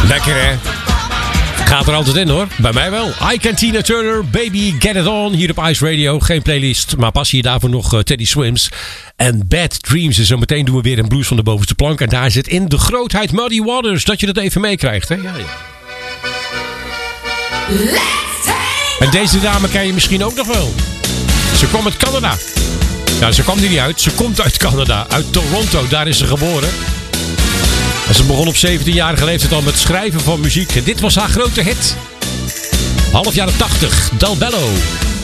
Lekker hè? Gaat er altijd in hoor. Bij mij wel. I Can Tina Turner, Baby Get It On. Hier op Ice Radio. Geen playlist, maar pas hier daarvoor nog Teddy Swims. En Bad Dreams. En zometeen doen we weer een blues van de bovenste plank. En daar zit in de grootheid Muddy Waters. Dat je dat even meekrijgt hè? Ja. En deze dame ken je misschien ook nog wel. Ze kwam uit Canada. Ja, ze kwam er niet uit. Ze komt uit Canada. Uit Toronto. Daar is ze geboren. En ze begon op 17-jarige leeftijd al met het schrijven van muziek. En dit was haar grote hit. Half jaren 80. Del Bello.